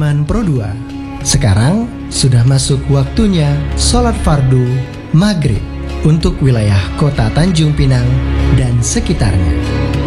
Sudirman Pro 2. Sekarang sudah masuk waktunya sholat fardu maghrib untuk wilayah kota Tanjung Pinang dan sekitarnya.